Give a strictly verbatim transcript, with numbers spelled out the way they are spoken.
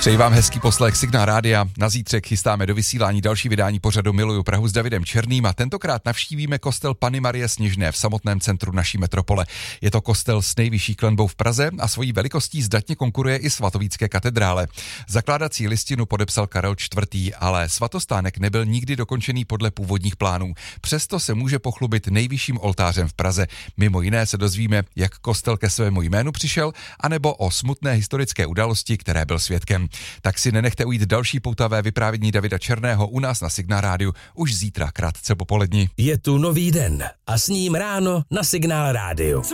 Přeji vám hezký poslech Signál Rádia. Na zítřek chystáme do vysílání další vydání pořadu Miluju Prahu s Davidem Černým a tentokrát navštívíme kostel Panny Marie Sněžné v samotném centru naší metropole. Je to kostel s nejvyšší klenbou v Praze a svojí velikostí zdatně konkuruje i svatovícké katedrále. Zakládací listinu podepsal Karel čtvrtý, ale svatostánek nebyl nikdy dokončený podle původních plánů. Přesto se může pochlubit nejvyšším oltářem v Praze. Mimo jiné se dozvíme, jak kostel ke svému jménu přišel, anebo o smutné historické události, které byl svědkem. Tak si nenechte ujít další poutavé vyprávění Davida Černého u nás na Signál Rádiu už zítra krátce popolední. Je tu nový den a s ním ráno na Signál Rádiu.